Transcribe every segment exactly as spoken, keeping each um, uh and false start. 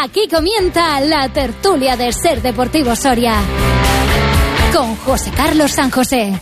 Aquí comienza la tertulia de Ser Deportivo Soria con José Carlos San José.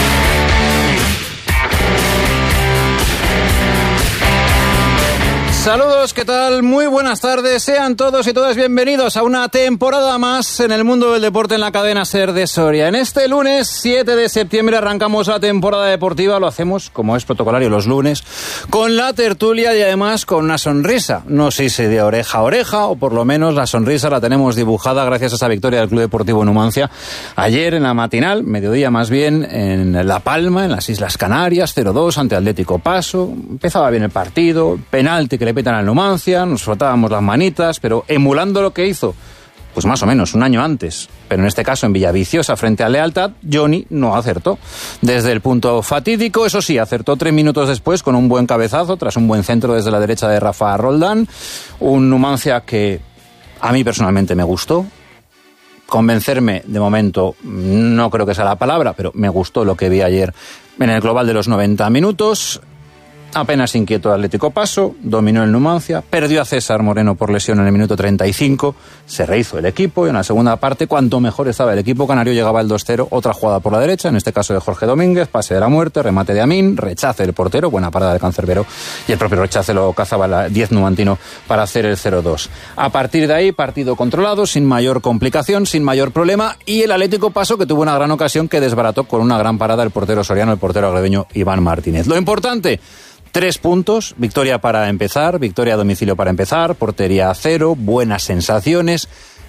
Saludos, ¿qué tal? Muy buenas tardes, sean todos y todas bienvenidos a una temporada más en el mundo del deporte en la cadena SER de Soria. En este lunes siete de septiembre arrancamos la temporada deportiva, lo hacemos como es protocolario los lunes, con la tertulia y además con una sonrisa. No sé si de oreja a oreja o por lo menos la sonrisa la tenemos dibujada gracias a esa victoria del Club Deportivo Numancia. Ayer en la matinal, mediodía más bien, en La Palma, en las Islas Canarias, cero dos ante Atlético Paso. Empezaba bien el partido, penalti que le petan al Numancia, nos frotábamos las manitas, pero emulando lo que hizo, pues más o menos un año antes, pero en este caso en Villaviciosa frente a Lealtad, Johnny no acertó. Desde el punto fatídico, eso sí, acertó tres minutos después con un buen cabezazo, tras un buen centro desde la derecha de Rafa Roldán, un Numancia que a mí personalmente me gustó. Convencerme, de momento, no creo que sea la palabra, pero me gustó lo que vi ayer en el global de los noventa minutos. Apenas inquieto Atlético Paso, dominó el Numancia, perdió a César Moreno por lesión en el minuto treinta y cinco, se rehizo el equipo y en la segunda parte, cuanto mejor estaba el equipo canario, llegaba el dos cero, otra jugada por la derecha, en este caso de Jorge Domínguez, pase de la muerte, remate de Amin, rechace del portero, buena parada de Cancerbero y el propio rechace lo cazaba la diez numantino para hacer el cero dos. A partir de ahí, partido controlado, sin mayor complicación, sin mayor problema, y el Atlético Paso que tuvo una gran ocasión que desbarató con una gran parada el portero soriano, el portero agreveño Iván Martínez. Lo importante, tres puntos, victoria para empezar, victoria a domicilio para empezar, portería a cero, buenas sensaciones.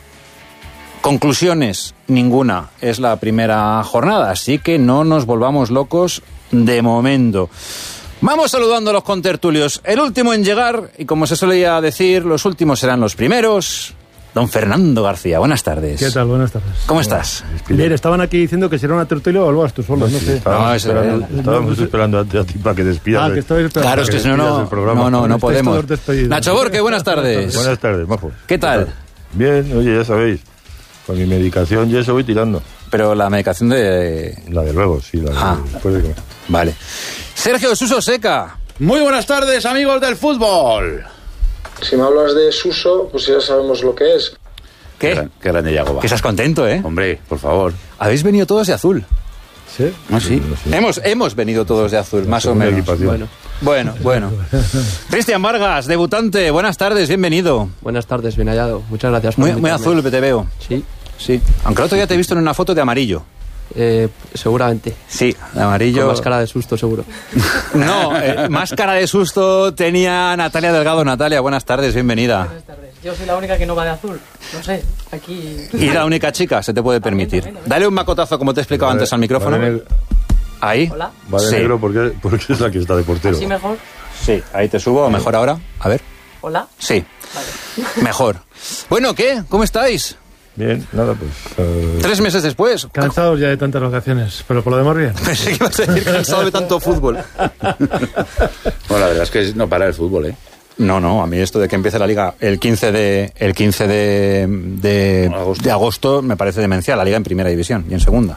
Conclusiones, ninguna, es la primera jornada, así que no nos volvamos locos de momento. Vamos saludando a los contertulios. El último en llegar, y como se solía decir, los últimos serán los primeros. Don Fernando García, buenas tardes. ¿Qué tal? Buenas tardes. ¿Cómo estás? Bien, estaban aquí diciendo que si era una tertulia o volvas tú solo, no, no sé. Estábamos, no, esperando, es, estábamos eh, esperando a, a ti para que despidas. Ah, que estabais esperando. Claro, es que si no, no, no, no, no podemos. Nacho Borque, buenas tardes. Buenas tardes, majo. ¿Qué tal? Bien, oye, ya sabéis, con mi medicación y eso voy tirando. Pero la medicación de... La de luego, sí, la de... Ah, después de comer. Vale. Sergio Suso Seca. Muy buenas tardes, amigos del fútbol. Si me hablas de Suso, pues ya sabemos lo que es. ¿Qué? Qué, qué grande Yagoba. Que estás contento, ¿eh? Hombre, por favor. Habéis venido todos de azul. ¿Sí? ¿Ah, sí? Sí. Hemos, hemos venido todos de azul, más o menos. Bueno. Bueno, bueno. Cristian Vargas, debutante, buenas tardes, bienvenido. Buenas tardes, bien hallado. Muchas gracias por Muy, muy invitarme. azul te veo. Sí, Sí. Aunque el otro día te he visto en una foto de amarillo. eh, seguramente. Sí, de amarillo. Con más cara de susto, seguro. No, eh, más cara de susto tenía Natalia Delgado. Natalia, buenas tardes, bienvenida. Buenas tardes. Yo soy la única que no va de azul. No sé, aquí... Y la única chica, se te puede permitir. También, también. Dale un macotazo, como te he explicado antes al micrófono. Va de negro, Ahí. Hola. va de Sí. negro porque, porque es la que está de portero. ¿Así mejor? Sí, ahí te subo. ¿Mejor ahora? A ver. Hola. Sí, Vale. mejor. Bueno, ¿qué? ¿Cómo esáis? Bien, nada, pues... eh, Tres meses después. Cansados ya de tantas vacaciones, pero por lo demás bien. Pensé que ibas a decir cansado de tanto fútbol. Bueno, la verdad es que no para el fútbol, ¿eh? No, no, a mí esto de que empiece la liga el quince de el quince de, de, Agosto. de agosto me parece demencial, la liga en primera división y en segunda.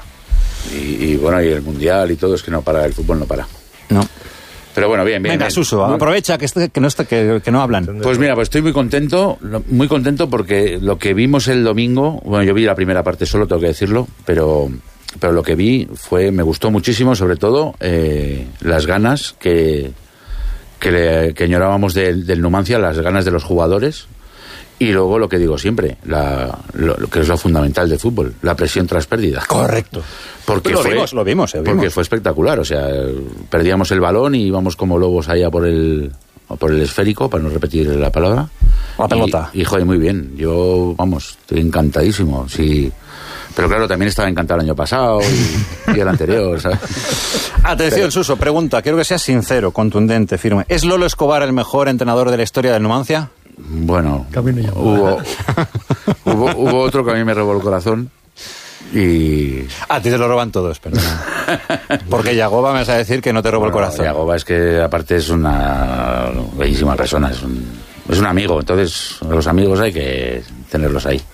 Y, y bueno, y el mundial y todo, es que no para, el fútbol no para. No. Pero bueno, bien, bien. Venga, bien. Suso, Muy- aprovecha que, este- que, no está, que, que no hablan. Pues mira, pues estoy muy contento, lo- muy contento porque lo que vimos el domingo, bueno, yo vi la primera parte solo, tengo que decirlo, pero, pero lo que vi fue, me gustó muchísimo, sobre todo, eh, las ganas que, que, le, que añorábamos del, del Numancia, las ganas de los jugadores, y luego lo que digo siempre, la, lo, lo que es lo fundamental del fútbol, la presión tras pérdida. Correcto. Porque lo fue, vimos, lo vimos, eh, porque vimos. fue espectacular, o sea, perdíamos el balón y íbamos como lobos allá por el por el esférico, para no repetir la palabra. La pelota. Y, y joder, muy bien. Yo, vamos, estoy encantadísimo. Sí. Pero claro, también estaba encantado el año pasado y, y el anterior, ¿sabes? Atención, Pero- Suso, pregunta, quiero que seas sincero, contundente, firme. ¿Es Lolo Escobar el mejor entrenador de la historia del Numancia? Bueno, Camino yo. hubo, hubo, hubo otro que a mí me robó el corazón y... A ti te lo roban todos, perdona. Porque Yagoba me vas a decir que no te robó el Bueno, corazón. Yagoba es que aparte es una bellísima persona, es un, es un amigo, entonces los amigos hay que tenerlos ahí.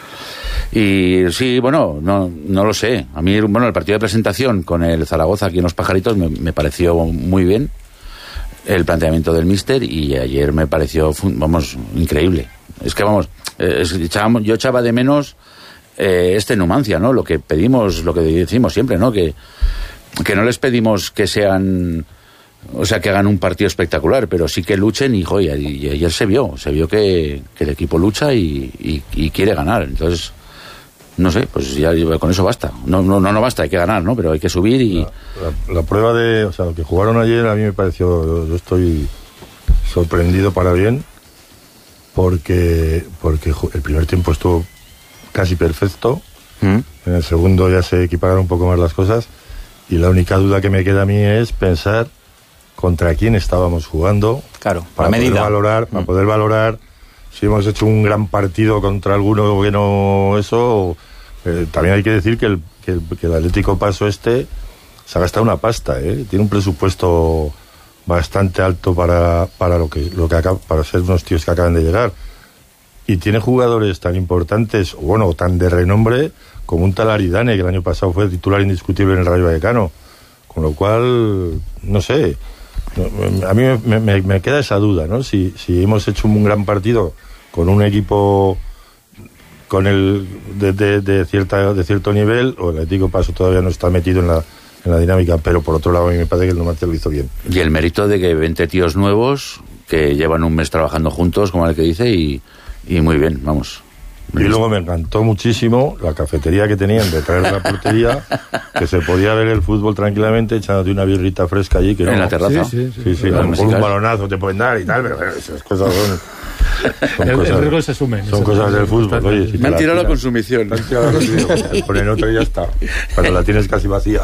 Y sí, bueno, no, no lo sé. A mí, bueno, el partido de presentación con el Zaragoza aquí en Los Pajaritos me, me pareció muy bien el planteamiento del míster y ayer me pareció, vamos, increíble. Es que vamos, eh, es, echábamos, yo echaba de menos eh, este Numancia, ¿no? Lo que pedimos, lo que decimos siempre, ¿no? Que, que no les pedimos que sean, o sea, que hagan un partido espectacular, pero sí que luchen y, joder, y, y ayer se vio, se vio que, que el equipo lucha y, y, y quiere ganar. Entonces, no sé, pues ya con eso basta. No, no, no, no basta, hay que ganar, ¿no? Pero hay que subir y... La, la, la prueba de, o sea, lo que jugaron ayer a mí me pareció, yo, yo estoy sorprendido para bien, porque, porque el primer tiempo estuvo casi perfecto, ¿Mm? En el segundo ya se equipararon un poco más las cosas, y la única duda que me queda a mí es pensar contra quién estábamos jugando, claro, para poder medida. valorar, para mm. poder valorar si hemos hecho un gran partido contra alguno que no eso. Eh, también hay que decir que el, que el, que el Atlético Paso este se ha gastado una pasta, ¿eh? Tiene un presupuesto bastante alto para, para lo que, lo que acaba, para ser unos tíos que acaban de llegar. Y tiene jugadores tan importantes, o bueno, tan de renombre, como un tal Aridane, que el año pasado fue titular indiscutible en el Rayo Vallecano. Con lo cual, no sé, a mí me, me, me queda esa duda, ¿no? Si, si hemos hecho un gran partido con un equipo con el de, de, de cierta de cierto nivel, o el Atlético Paso todavía no está metido en la en la dinámica, pero por otro lado a mí me parece que el Numancia lo hizo bien. Y el mérito de que veinte tíos nuevos que llevan un mes trabajando juntos, como el que dice, y, y muy bien, vamos. Y luego me encantó muchísimo la cafetería que tenían detrás de la portería, que se podía ver el fútbol tranquilamente echándote una birrita fresca allí. Que en no, la terraza. Sí, sí, sí. sí, sí con un balonazo te pueden dar y tal, pero esas cosas son... son el, cosas, el riesgo se asume. Son cosas del fútbol. Oye, si me han tirado la consumición. Te ponen otra y ya está. Pero la tienes casi vacía.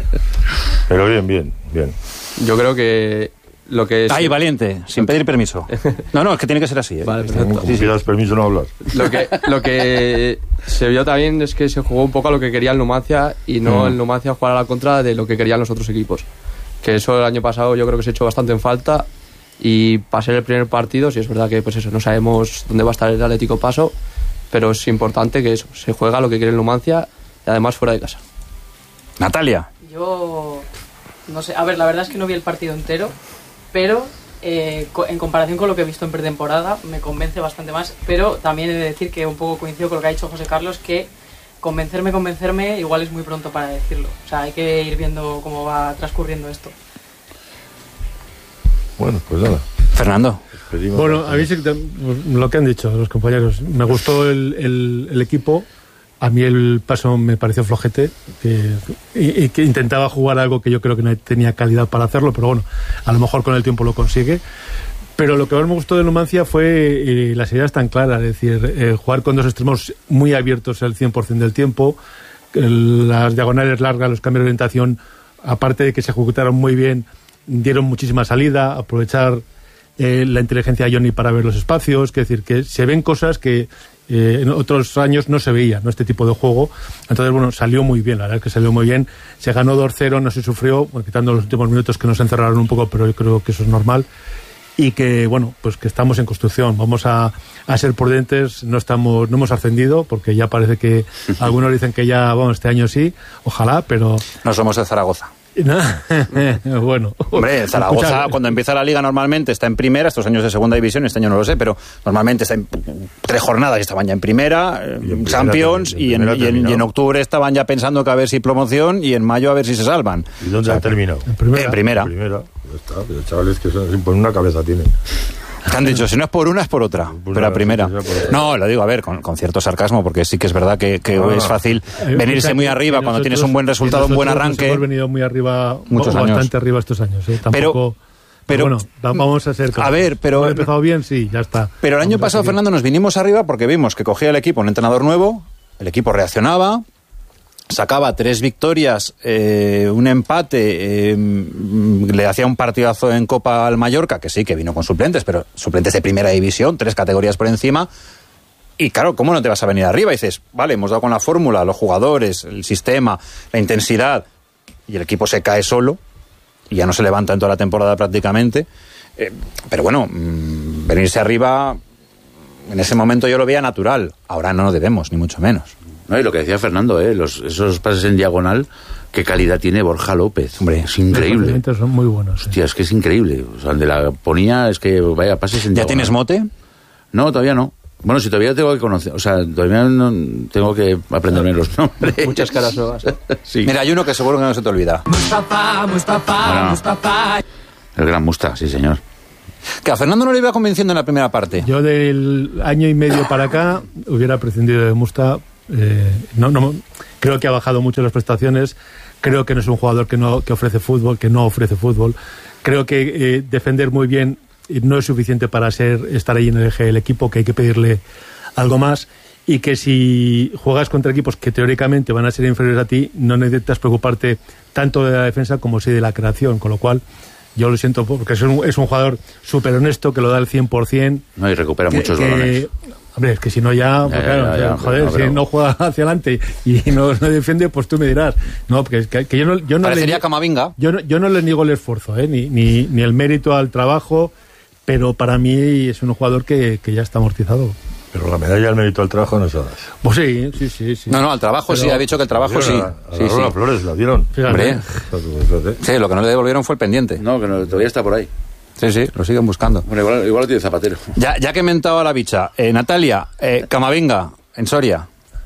Pero bien, bien, bien. Yo creo que... Lo que es... Ay, valiente, sin pedir permiso. No, no, es que tiene que ser así, ¿eh? Vale, perfecto. Si pidas permiso no hablas. Lo que, lo que se vio también es que se jugó un poco a lo que quería el Numancia y no mm. el Numancia jugar a la contra de lo que querían los otros equipos. Que eso el año pasado yo creo que se echó bastante en falta, y para ser el primer partido, sí es verdad que pues eso, no sabemos dónde va a estar el Atlético Paso, pero es importante que eso, se juega a lo que quiere el Numancia y además fuera de casa. Natalia. Yo, no sé, a ver, la verdad es que no vi el partido entero, pero eh, en comparación con lo que he visto en pretemporada me convence bastante más, pero también he de decir que un poco coincido con lo que ha dicho José Carlos, que convencerme, convencerme igual es muy pronto para decirlo, o sea, hay que ir viendo cómo va transcurriendo esto. Bueno, pues nada. Fernando. Bueno, a mí sí que lo que han dicho los compañeros, me gustó el, el, el equipo. A mí el Paso me pareció flojete, que, y, y que intentaba jugar algo que yo creo que no tenía calidad para hacerlo, pero bueno, a lo mejor con el tiempo lo consigue. Pero lo que más me gustó de Numancia fue eh, las ideas tan claras, es decir, eh, jugar con dos extremos muy abiertos el cien por ciento del tiempo, el, las diagonales largas, los cambios de orientación, aparte de que se ejecutaron muy bien, dieron muchísima salida, aprovechar eh, la inteligencia de Johnny para ver los espacios, es decir, que se ven cosas que Eh, en otros años no se veía, ¿no?, este tipo de juego. Entonces, bueno, salió muy bien, la verdad es que salió muy bien. Se ganó dos cero, no se sufrió, bueno, quitando los últimos minutos que nos encerraron un poco, pero yo creo que eso es normal. Y que, bueno, pues que estamos en construcción. Vamos a, a ser prudentes, no estamos, no hemos ascendido, porque ya parece que algunos dicen que ya, bueno, este año sí, ojalá, pero... No somos de Zaragoza. Bueno, hombre, Zaragoza escucha, cuando empieza la liga normalmente está en primera, estos años de segunda división, este año no lo sé, pero normalmente está en tres jornadas y estaban ya en primera, y en Champions, primera, y, en, y, en, y en octubre estaban ya pensando que a ver si promoción, y en mayo a ver si se salvan. ¿Y dónde o sea, han terminado? En primera. En primera. En primera. Ya está, pero chavales que son, por una cabeza tienen. Te han dicho, si no es por una, es por otra. Por pero a primera. No, lo digo, a ver, con, con cierto sarcasmo, porque sí que es verdad que, que ah, es fácil eh, venirse muy arriba cuando nosotros, tienes un buen resultado, un buen arranque. Hemos venido muy arriba, muchos bastante años. arriba estos años. ¿eh? Tampoco, pero, pero bueno, vamos a ser... A ver, pero... ¿Hemos empezado bien? Sí, ya está. Pero el año vamos pasado, Fernando, nos vinimos arriba porque vimos que cogía el equipo un entrenador nuevo, el equipo reaccionaba, sacaba tres victorias, eh, un empate, eh, le hacía un partidazo en Copa al Mallorca, que sí, que vino con suplentes, pero suplentes de primera división, tres categorías por encima. Y claro, ¿cómo no te vas a venir arriba? Y dices, vale, hemos dado con la fórmula, los jugadores, el sistema, la intensidad, y el equipo se cae solo, y ya no se levanta en toda la temporada prácticamente. Eh, pero bueno, mmm, venirse arriba, en ese momento yo lo veía natural. Ahora no lo debemos, ni mucho menos. No, y lo que decía Fernando, ¿eh? Los, esos pases en diagonal, qué calidad tiene Borja López. Hombre, es increíble. Los son muy buenos. Hostia, es que es increíble. O sea, donde la ponía, es que vaya pases en ¿Ya diagonal. tienes mote? No, todavía no. Bueno, si todavía tengo que conocer, o sea, todavía no tengo que aprenderme los nombres. Muchas caras nuevas. Sí. Mira, hay uno que seguro que no se te olvida. Mustafa, Mustafa, Bueno. Mustafa. El gran Musta, sí, señor. Que a Fernando no le iba convenciendo en la primera parte. Yo del año y medio para acá hubiera prescindido de Musta. Eh, no, no, creo que ha bajado mucho las prestaciones. Creo que no es un jugador que no que ofrece fútbol, que no ofrece fútbol. Creo que eh, defender muy bien no es suficiente para ser estar ahí en el eje del equipo, que hay que pedirle algo más. Y que si juegas contra equipos que teóricamente van a ser inferiores a ti, no necesitas preocuparte tanto de la defensa como sí de la creación. Con lo cual, yo lo siento porque es un, es un jugador súper honesto, que lo da el cien por ciento. No, y recupera que, muchos que, balones. Hombre, es que si no ya, pues Ya, claro, ya, ya, joder, no, pero- si no juega hacia adelante y no, no defiende, pues tú me dirás. No, porque es que, que yo no, yo no Parecería le, Camavinga. yo no, yo no le niego el esfuerzo, ¿eh? ni, ni, ni el mérito al trabajo, pero para mí es un jugador que, que ya está amortizado. Pero la medalla al mérito al trabajo no se la das. Pues sí, sí, sí. sí. No, no, al trabajo sí, Pero- ha dicho que el trabajo sí. A, a Sí, la Rosa sí. Flores la dieron. Fíjate. Hombre, Fíjate. sí, lo que no le devolvieron fue el pendiente. No, que no, todavía está por ahí. Sí, sí, lo siguen buscando. Bueno, igual, igual lo tiene Zapatero. Ya, ya que he mentado a la bicha, eh, Natalia, eh, Camavinga, en Soria.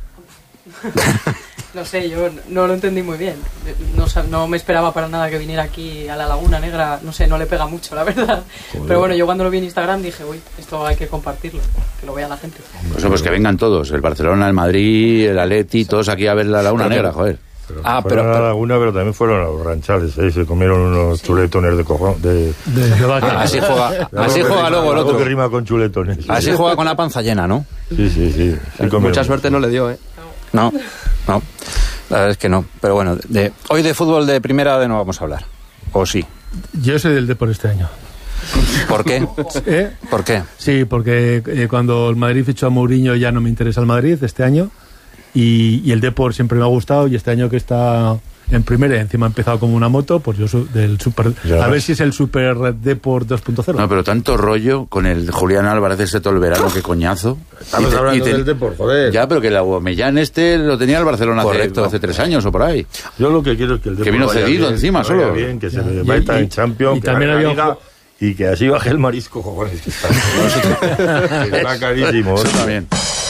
No sé, yo no lo entendí muy bien. No, sa- no me esperaba para nada que viniera aquí a la Laguna Negra. No sé, no le pega mucho, la verdad. Pero bueno, yo cuando lo vi en Instagram dije, uy, esto hay que compartirlo, que lo vea la gente. Pues, pues que vengan todos, el Barcelona, el Madrid, el Atleti, todos aquí a ver la Laguna Negra, joder. Pero Ah, fueron pero- a pero- la Laguna, pero también fueron a los ranchales, ¿eh? Se comieron unos chuletones de cojón. De, De- de vaca. Ah, así juega, algo así que juega rima- luego el algo que otro. rima con chuletones. Así juega con la panza llena, ¿no? Sí, sí, sí. sí comieron. Mucha suerte no le dio, ¿eh? No, no. La verdad es que no. Pero bueno, de, hoy de fútbol de primera de no vamos a hablar. ¿O sí? Yo soy del Depor este año. ¿Por qué? ¿Eh? ¿Por qué? Sí, porque eh, cuando el Madrid fichó a Mourinho ya no me interesa el Madrid este año y, y el Depor siempre me ha gustado y este año que está en primera y encima ha empezado como una moto, pues yo soy del super... Ya. A ver si es el Super Depor dos punto cero. No, pero tanto rollo con el Julián Álvarez ese todo el verano, qué coñazo. Estamos Y te- hablando y te- del Depor, joder. Ya, pero que el Aubameyang este lo tenía el Barcelona hace, Correcto. hace tres años o por ahí. Yo lo que quiero es que el Depor Que vino vaya cedido bien, encima, que vaya solo. bien, que se Ya. le Y- meta y- en Champions, y que también gane la había un Liga, y que así baje el marisco, joder, que está, que está carísimo. Eso también.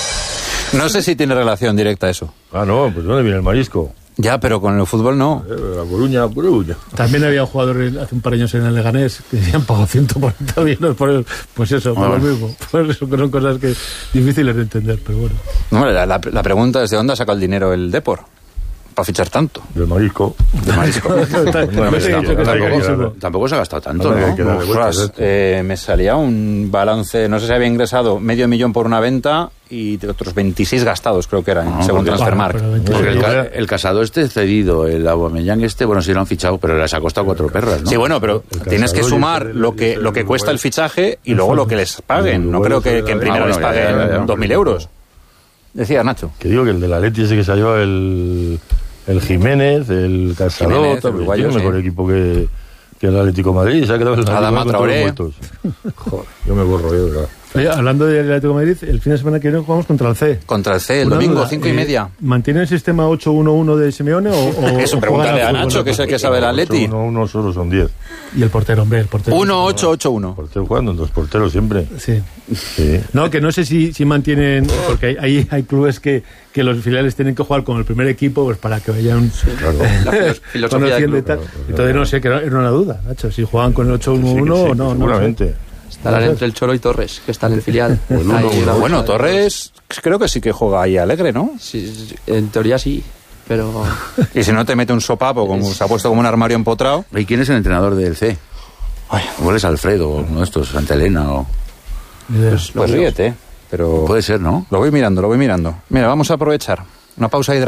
No sé si tiene relación directa eso. Ah, no, pues ¿dónde viene el marisco? Ya, pero con el fútbol no. Eh, La Coruña, Coruña. También había un jugador hace un par de años en el Leganés que habían pagado ciento cuarenta millones por el, pues eso, por Ah. lo mismo. Por eso que son cosas que difíciles de entender, pero bueno. No, la, la- la pregunta es de dónde ha sacado el dinero el Depor para fichar tanto. Del marisco. También te he dicho que es hay que carísimo. darle- Tampoco se ha gastado tanto, Hombre, ¿no? hay que darle vueltas, Ostras, ¿eh? eh, me salía un balance, no sé si había ingresado medio millón por una venta y de otros veintiséis gastados, creo que eran, No, según porque- Transfermarkt. Bueno, pero Porque el, veintisiete. ca- el Casado este cedido, el Aubameyang este, bueno, sí lo han fichado, pero les ha costado cuatro perras, ¿no? Sí, bueno, pero El tienes que Casado y sumar ese del- lo que ese lo que del cuesta el Uruguay. fichaje y luego lo que les paguen. El No Uruguay creo que, ese que en de- primera Ah, les bueno, ya, paguen ya, ya. dos mil euros. Decía Nacho. Que digo que el de la Leti ese que salió el, el Jiménez, el Casado, Jiménez, tal, el uruguayo, tiene mejor sí. equipo que, que el Atlético de Madrid. Se ha quedado el Atlético Adama con todos Traoré. muertos. Joder, yo me borro yo, ¿verdad? Oye, hablando del Atlético de Madrid, el fin de semana que viene jugamos contra el C. Contra el C, el Una domingo, duda, cinco y eh, media. ¿Mantiene el sistema ocho uno uno de Simeone o, o Eso, o pregúntale juegan a fútbol? Nacho, que es el que sabe el Atleti. Uno, uno solo son diez. Y el portero, hombre, el portero. uno ocho ocho uno. Portero jugando, dos porteros siempre. Sí. Sí. No, que no sé si, si mantienen, porque hay, hay, hay clubes que, que los filiales tienen que jugar con el primer equipo pues para que vayan Claro. La filo- filosofía del conociendo y club. tal. Claro, claro, Entonces no claro. sé, que era era una duda, Nacho, si juegan con el ocho uno Sí, que uno sí, o no. no lo sé. seguramente. Estarán entre el Cholo y Torres, que está en el filial. el uno, Ahí, uno. la Bueno, bolsa de- Torres creo que sí que juega ahí alegre, ¿no? Sí, sí, en teoría sí, pero... Y si no te mete un sopapo, como se ha puesto como un armario empotrado. ¿Y quién es el entrenador del C? Igual es Alfredo, o uno de estos, Santa Elena, o... Ni idea. Pues ríete, pero Puede ser, ¿no? lo voy mirando, lo voy mirando. Mira, vamos a aprovechar una pausa ahí.